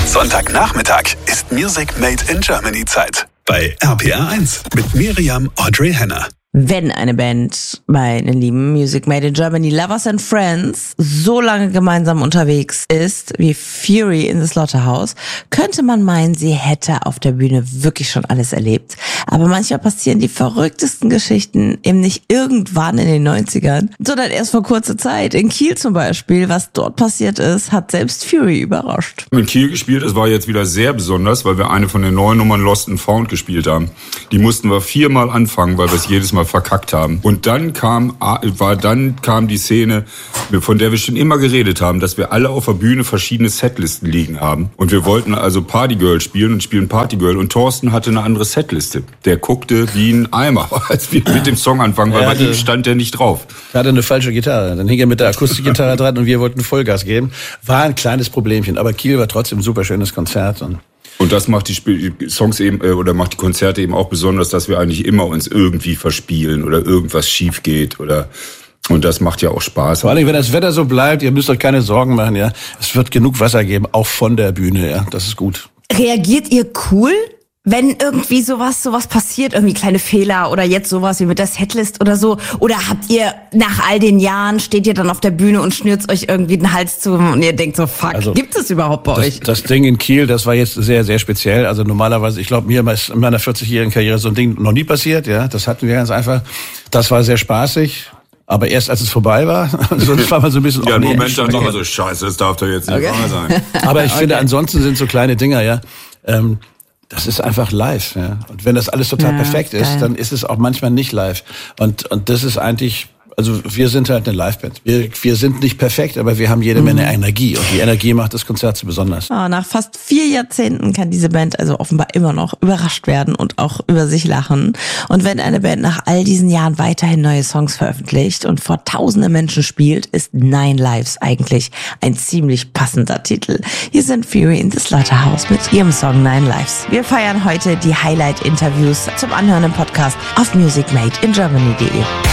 Sonntagnachmittag ist Music Made in Germany Zeit. Bei RPR1 mit Miriam Audrey Henner. Wenn eine Band, meine lieben Music Made in Germany Lovers and Friends, so lange gemeinsam unterwegs ist wie Fury in the Slaughterhouse, könnte man meinen, sie hätte auf der Bühne wirklich schon alles erlebt. Aber manchmal passieren die verrücktesten Geschichten eben nicht irgendwann in den 90ern, sondern erst vor kurzer Zeit. In Kiel zum Beispiel, was dort passiert ist, hat selbst Fury überrascht. In Kiel gespielt, es war jetzt wieder sehr besonders, weil wir eine von den neuen Nummern Lost and Found gespielt haben. Die mussten wir 4-mal anfangen, weil wir es jedes Mal verkackt haben. Und dann kam die Szene, von der wir schon immer geredet haben, dass wir alle auf der Bühne verschiedene Setlisten liegen haben. Und wir wollten also Partygirl spielen und spielen Partygirl. Und Thorsten hatte eine andere Setliste. Der guckte wie ein Eimer, als wir mit dem Song anfangen, weil bei ihm stand der nicht drauf. Er hatte eine falsche Gitarre. Dann hing er mit der Akustikgitarre dran und wir wollten Vollgas geben. War ein kleines Problemchen. Aber Kiel war trotzdem ein super schönes Konzert. Und das macht die Songs eben oder macht die Konzerte eben auch besonders, dass wir eigentlich immer uns irgendwie verspielen oder irgendwas schief geht und das macht ja auch Spaß. Vor allem, wenn das Wetter so bleibt, ihr müsst euch keine Sorgen machen, ja. Es wird genug Wasser geben, auch von der Bühne, ja. Das ist gut. Reagiert ihr cool, wenn irgendwie sowas passiert, irgendwie kleine Fehler oder jetzt sowas wie mit der Setlist oder so? Oder habt ihr nach all den Jahren, steht ihr dann auf der Bühne und schnürt euch irgendwie den Hals zu und ihr denkt so, fuck, also, gibt es überhaupt bei euch? Das Ding in Kiel, das war jetzt sehr, sehr speziell. Also normalerweise, ich glaube, mir ist in meiner 40-jährigen Karriere so ein Ding noch nie passiert, ja. Das hatten wir ganz einfach. Das war sehr spaßig. Aber erst als es vorbei war, sonst war man so ein bisschen... Ja, im Moment dann noch so, scheiße, das darf doch jetzt nicht wahr sein. Aber ich finde, ansonsten sind so kleine Dinger, ja, das ist einfach live, ja. Und wenn das alles total perfekt ist, dann ist es auch manchmal nicht live. Und das ist eigentlich, also wir sind halt eine Liveband. Wir sind nicht perfekt, aber wir haben jede Menge Energie. Und die Energie macht das Konzert so besonders. Nach fast 4 Jahrzehnten kann diese Band also offenbar immer noch überrascht werden und auch über sich lachen. Und wenn eine Band nach all diesen Jahren weiterhin neue Songs veröffentlicht und vor tausende Menschen spielt, ist 9 Lives eigentlich ein ziemlich passender Titel. Hier sind Fury in the Slaughterhouse mit ihrem Song 9 Lives. Wir feiern heute die Highlight-Interviews zum Anhören im Podcast auf musicmadeingermany.de.